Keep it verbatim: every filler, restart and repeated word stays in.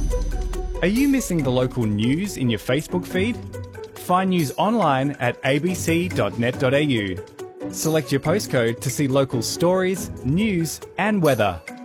Are you missing the local news in your Facebook feed? Find news online at a b c dot net dot a u. Select your postcode to see local stories, news and weather.